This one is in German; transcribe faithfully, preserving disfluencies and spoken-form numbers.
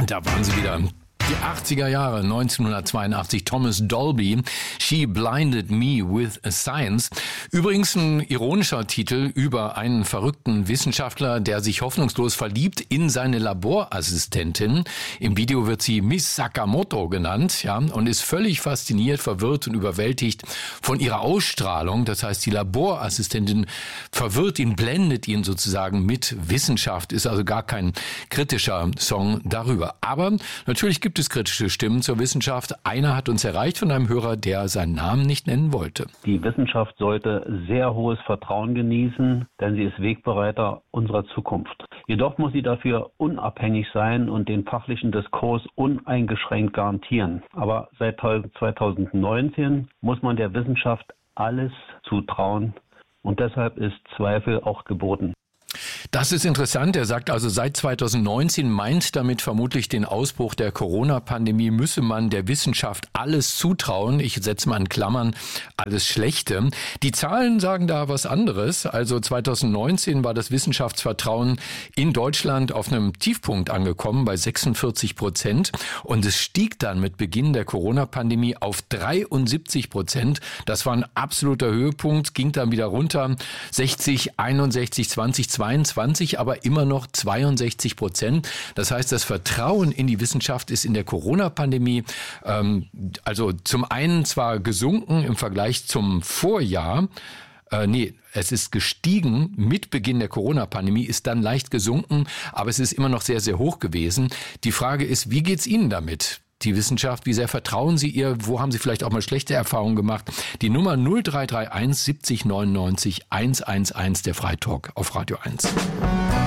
Da waren sie wieder. Die achtziger Jahre, neunzehnhundertzweiundachtzig, Thomas Dolby, She Blinded Me with Science. Übrigens ein ironischer Titel über einen verrückten Wissenschaftler, der sich hoffnungslos verliebt in seine Laborassistentin. Im Video wird sie Miss Sakamoto genannt, ja, und ist völlig fasziniert, verwirrt und überwältigt von ihrer Ausstrahlung. Das heißt, die Laborassistentin verwirrt ihn, blendet ihn sozusagen mit Wissenschaft, ist also gar kein kritischer Song darüber. Aber natürlich gibt es kritische Stimmen zur Wissenschaft. Einer hat uns erreicht von einem Hörer, der seinen Namen nicht nennen wollte. Die Wissenschaft sollte sehr hohes Vertrauen genießen, denn sie ist Wegbereiter unserer Zukunft. Jedoch muss sie dafür unabhängig sein und den fachlichen Diskurs uneingeschränkt garantieren. Aber seit zweitausendneunzehn muss man der Wissenschaft alles zutrauen und deshalb ist Zweifel auch geboten. Das ist interessant. Er sagt also, seit zweitausendneunzehn meint damit vermutlich den Ausbruch der Corona-Pandemie, müsse man der Wissenschaft alles zutrauen. Ich setze mal in Klammern alles Schlechte. Die Zahlen sagen da was anderes. Also zweitausendneunzehn war das Wissenschaftsvertrauen in Deutschland auf einem Tiefpunkt angekommen bei sechsundvierzig Prozent. Und es stieg dann mit Beginn der Corona-Pandemie auf dreiundsiebzig Prozent. Das war ein absoluter Höhepunkt, ging dann wieder runter. sechzig, einundsechzig, zwanzig, zweiundzwanzig, aber immer noch zweiundsechzig Prozent. Das heißt, das Vertrauen in die Wissenschaft ist in der Corona-Pandemie ähm, also zum einen zwar gesunken im Vergleich zum Vorjahr, äh, nee, es ist gestiegen mit Beginn der Corona-Pandemie, ist dann leicht gesunken, aber es ist immer noch sehr, sehr hoch gewesen. Die Frage ist, wie geht's Ihnen damit? Die Wissenschaft, wie sehr vertrauen Sie ihr? Wo haben Sie vielleicht auch mal schlechte Erfahrungen gemacht? Die Nummer null drei drei eins siebzig neunundneunzig hundertunneunzig, der Freitalk auf Radio eins.